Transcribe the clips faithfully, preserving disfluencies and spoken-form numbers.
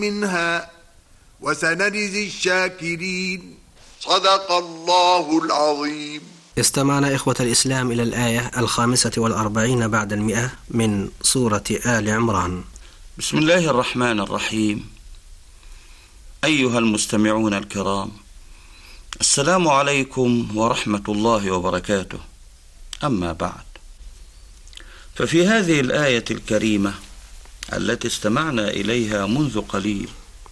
منها وسنجزي الشاكرين. صدق الله العظيم. استمعنا إخوة الإسلام إلى الآية الخامسة والأربعين بعد المئة من سورة آل عمران. بسم الله الرحمن الرحيم. أيها المستمعون الكرام، السلام عليكم ورحمة الله وبركاته. أما بعد، ففي هذه الآية الكريمة التي استمعنا إليها منذ قليل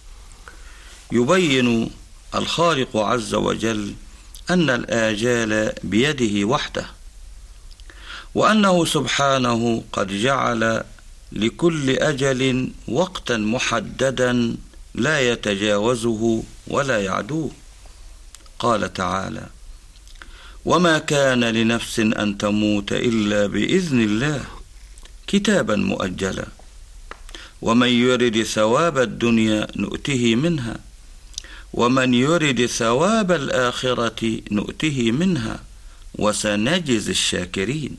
يبين الخالق عز وجل أن الآجال بيده وحده، وأنه سبحانه قد جعل لكل أجل وقتا محددا لا يتجاوزه ولا يعدوه. قال تعالى: وما كان لنفس أن تموت إلا بإذن الله كتابا مؤجلا ومن يرد ثواب الدنيا نؤته منها ومن يرد ثواب الآخرة نؤته منها وسنجزي الشاكرين.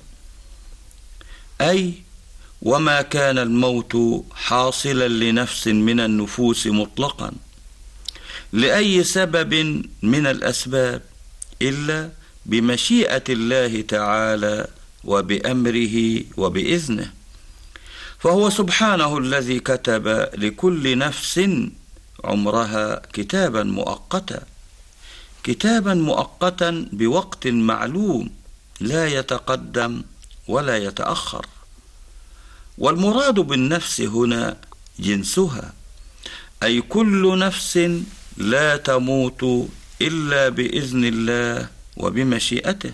أي وما كان الموت حاصلا لنفس من النفوس مطلقا لأي سبب من الأسباب إلا بمشيئة الله تعالى وبأمره وبإذنه، فهو سبحانه الذي كتب لكل نفس عمرها كتابا مؤقتا كتابا مؤقتا بوقت معلوم لا يتقدم ولا يتأخر. والمراد بالنفس هنا جنسها، أي كل نفس لا تموت إلا بإذن الله وبمشيئته.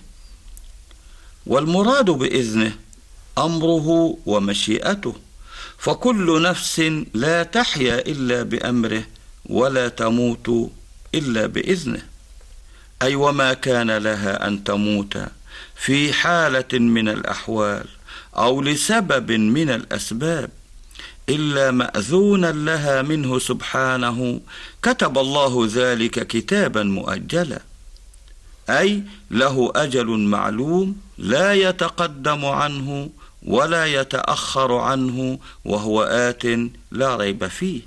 والمراد بإذنه أمره ومشيئته، فكل نفس لا تحيا إلا بأمره ولا تموت إلا بإذنه. أي وما كان لها أن تموت في حالة من الأحوال أو لسبب من الأسباب إلا مأذونا لها منه سبحانه، كتب الله ذلك كتابا مؤجلا، أي له أجل معلوم لا يتقدم عنه ولا يتأخر عنه، وهو آت لا ريب فيه.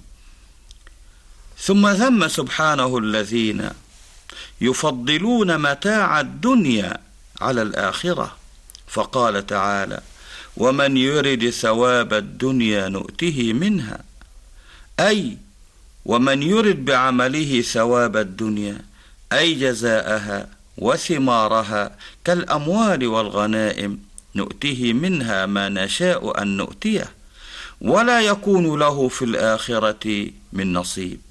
ثم ذم سبحانه الذين يفضلون متاع الدنيا على الآخرة، فقال تعالى: ومن يرد ثواب الدنيا نؤته منها. أي ومن يرد بعمله ثواب الدنيا، أي جزاءها وثمارها كالأموال والغنائم، نؤته منها ما نشاء أن نؤتيه، ولا يكون له في الآخرة من نصيب.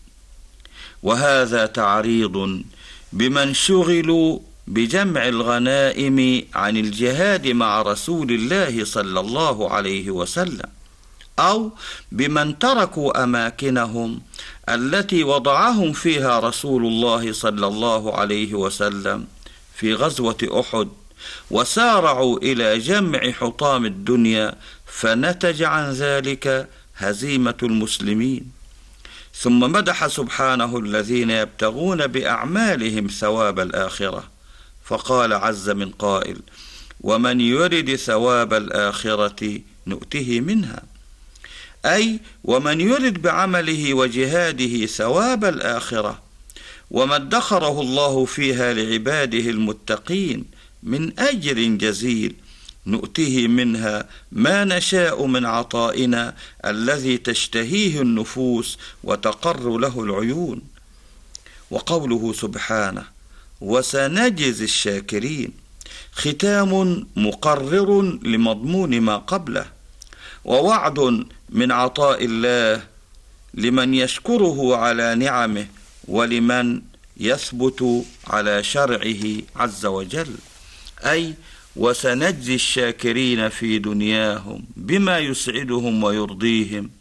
وهذا تعريض بمن شغلوا بجمع الغنائم عن الجهاد مع رسول الله صلى الله عليه وسلم، أو بمن تركوا أماكنهم التي وضعهم فيها رسول الله صلى الله عليه وسلم في غزوة أحد، وسارعوا إلى جمع حطام الدنيا، فنتج عن ذلك هزيمة المسلمين. ثم مدح سبحانه الذين يبتغون بأعمالهم ثواب الآخرة، فقال عز من قائل: ومن يرد ثواب الآخرة نؤته منها. أي ومن يرد بعمله وجهاده ثواب الآخرة وما ادخره الله فيها لعباده المتقين من أجر جزيل، نؤته منها ما نشاء من عطائنا الذي تشتهيه النفوس وتقر له العيون. وقوله سبحانه: وسنجزي الشاكرين، ختام مقرر لمضمون ما قبله، ووعد من عطاء الله لمن يشكره على نعمه ولمن يثبت على شرعه عز وجل. أي وسنجزي الشاكرين في دنياهم بما يسعدهم ويرضيهم،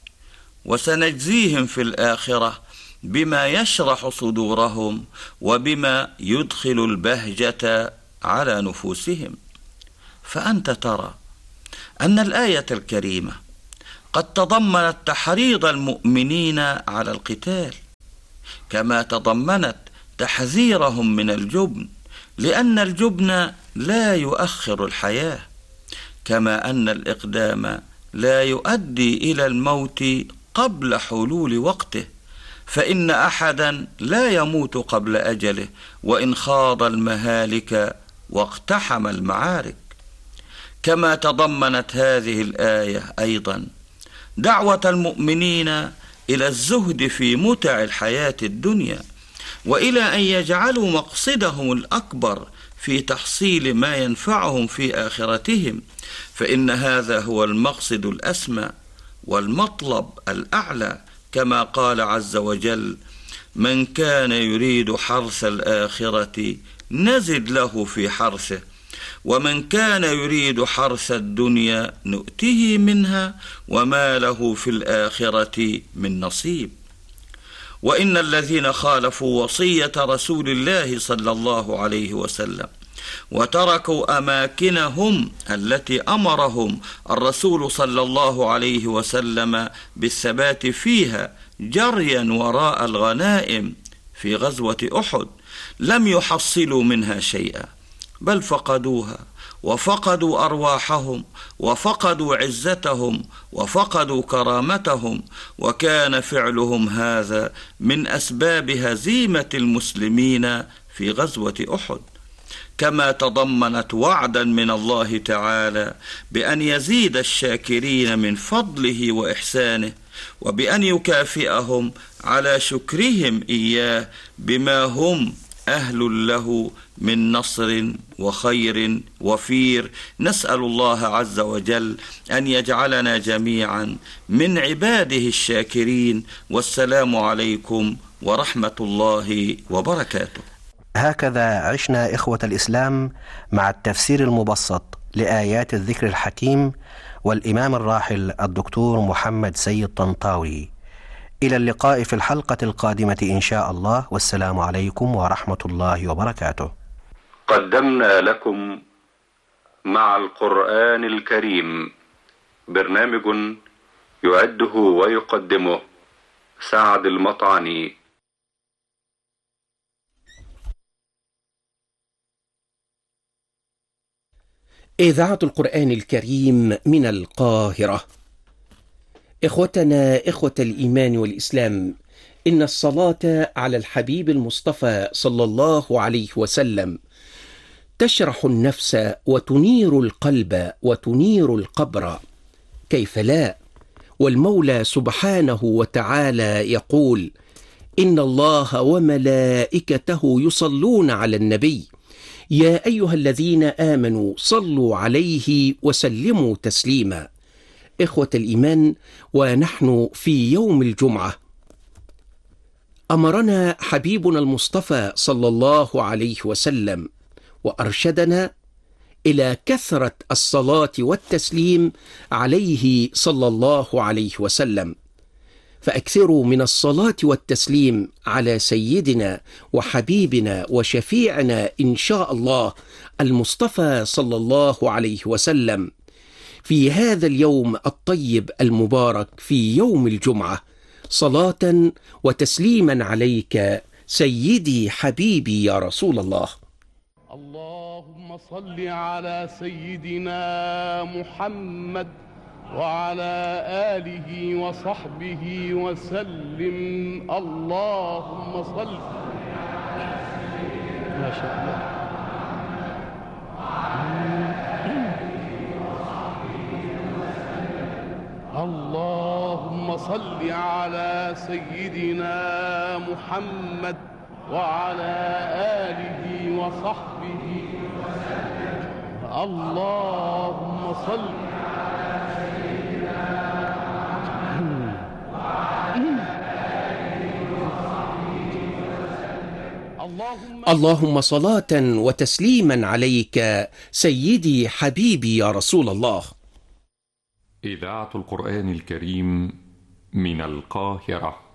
وسنجزيهم في الآخرة بما يشرح صدورهم وبما يدخل البهجة على نفوسهم. فأنت ترى أن الآية الكريمة قد تضمنت تحريض المؤمنين على القتال، كما تضمنت تحذيرهم من الجبن، لأن الجبن لا يؤخر الحياة، كما أن الإقدام لا يؤدي إلى الموت قبل حلول وقته، فإن أحدا لا يموت قبل أجله وإن خاض المهالك واقتحم المعارك. كما تضمنت هذه الآية أيضا دعوة المؤمنين إلى الزهد في متع الحياة الدنيا، وإلى أن يجعلوا مقصدهم الأكبر في تحصيل ما ينفعهم في آخرتهم، فإن هذا هو المقصد الأسمى والمطلب الأعلى، كما قال عز وجل: من كان يريد حرث الآخرة نزد له في حرثه ومن كان يريد حرث الدنيا نؤته منها وما له في الآخرة من نصيب. وإن الذين خالفوا وصية رسول الله صلى الله عليه وسلم وتركوا أماكنهم التي أمرهم الرسول صلى الله عليه وسلم بالثبات فيها جريا وراء الغنائم في غزوة أحد لم يحصلوا منها شيئا، بل فقدوها وفقدوا أرواحهم وفقدوا عزتهم وفقدوا كرامتهم، وكان فعلهم هذا من أسباب هزيمة المسلمين في غزوة أحد. كما تضمنت وعدا من الله تعالى بأن يزيد الشاكرين من فضله وإحسانه، وبأن يكافئهم على شكرهم إياه بما هم أهل له من نصر وخير وفير. نسأل الله عز وجل أن يجعلنا جميعا من عباده الشاكرين، والسلام عليكم ورحمة الله وبركاته. هكذا عشنا إخوة الإسلام مع التفسير المبسط لآيات الذكر الحكيم والإمام الراحل الدكتور محمد سيد طنطاوي. إلى اللقاء في الحلقة القادمة إن شاء الله، والسلام عليكم ورحمة الله وبركاته. قدمنا لكم مع القرآن الكريم برنامج يعده ويقدمه سعد المطعني. إذاعة القرآن الكريم من القاهرة. إخوتنا إخوة الإيمان والإسلام، إن الصلاة على الحبيب المصطفى صلى الله عليه وسلم تشرح النفس وتنير القلب وتنير القبر، كيف لا؟ والمولى سبحانه وتعالى يقول: إن الله وملائكته يصلون على النبي يا أيها الذين آمنوا صلوا عليه وسلموا تسليما. إخوة الإيمان، ونحن في يوم الجمعة أمرنا حبيبنا المصطفى صلى الله عليه وسلم وأرشدنا إلى كثرة الصلاة والتسليم عليه صلى الله عليه وسلم، فأكثروا من الصلاة والتسليم على سيدنا وحبيبنا وشفيعنا إن شاء الله المصطفى صلى الله عليه وسلم في هذا اليوم الطيب المبارك في يوم الجمعة، صلاة وتسليما عليك سيدي حبيبي يا رسول الله. اللهم صل على سيدنا محمد وعلى آله وصحبه وسلم. اللهم صل ما شاء الله. اللهم صل على سيدنا محمد وعلى آله وصحبه وسلم. اللهم صل اللهم صلاة وتسليما عليك سيدي حبيبي يا رسول الله. إذاعة القرآن الكريم من القاهرة.